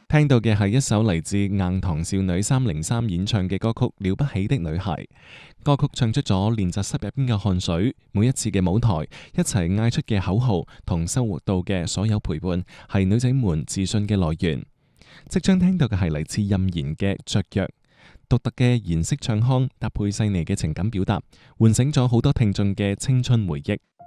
聽到嘅係一首嚟自硬糖少女303演唱嘅歌曲《了不起的女孩》。歌曲唱出咗練習室入邊嘅汗水，每一次嘅舞台，一齊嗌出嘅口號同生活到嘅所有陪伴，係女仔們自信嘅來源。即將聽到嘅係嚟自任賢嘅雀躍，獨特嘅言式唱腔搭配細膩嘅情感表達，喚醒咗好多聽眾嘅青春回憶。